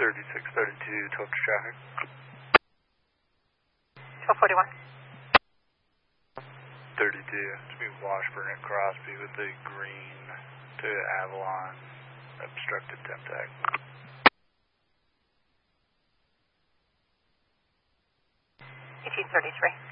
3632, talk to traffic. 1241. 32, to be Washburn at Crosby with the green to Avalon, obstructed temp tag. 1833.